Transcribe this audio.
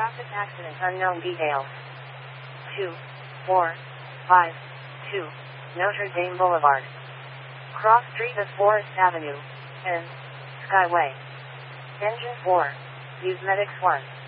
Traffic accident unknown details. 2, 4, 5, 2, Notre Dame Boulevard. Cross street of Forest Avenue, and Skyway. Engine 4. Use Medics 1.